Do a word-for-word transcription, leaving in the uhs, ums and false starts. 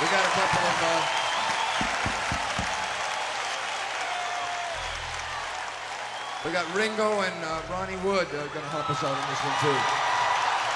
We got a couple of, uh, we got Ringo and uh, Ronnie Wood uh, going to help us out on this one too.